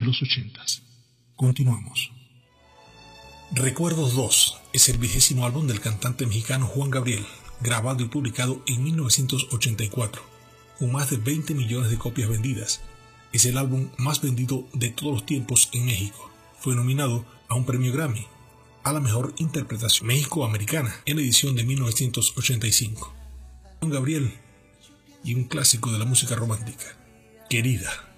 los 80s. Continuamos. Recuerdos 2 es el 20º álbum del cantante mexicano Juan Gabriel, grabado y publicado en 1984, con más de 20 millones de copias vendidas. Es el álbum más vendido de todos los tiempos en México. Fue nominado a un premio Grammy a la mejor interpretación México-americana en la edición de 1985. Juan Gabriel y un clásico de la música romántica, Querida.